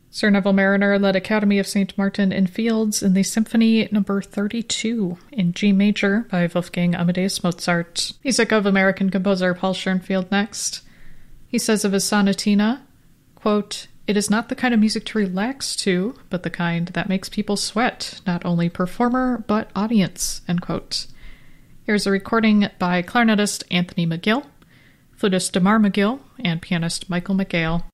Sir Neville Mariner led Academy of St. Martin in Fields in the Symphony No. 32 in G major by Wolfgang Amadeus Mozart. Music of American composer Paul Schoenfield next. He says of his sonatina, quote, "It is not the kind of music to relax to, but the kind that makes people sweat, not only performer, but audience," end quote. Here's a recording by clarinetist Anthony McGill, flutist Damar McGill, and pianist Michael McGale.